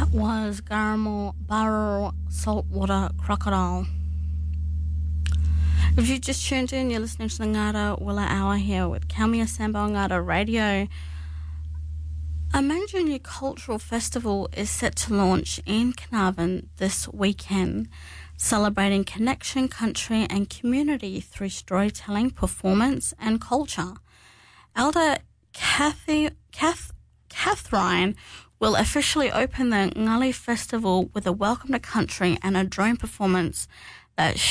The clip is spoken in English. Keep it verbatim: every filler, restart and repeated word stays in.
was Garamo Barrow Saltwater Crocodile. If you just tuned in, you're listening to the Ngāra Willa Hour here with Kaumia Sambo Ngāra Radio. A major new cultural festival is set to launch in Carnarvon this weekend, celebrating connection, country and community through storytelling, performance and culture. Elder Kathy, Kath, Catherine will officially open the Ngali Festival with a welcome to country and a drone performance that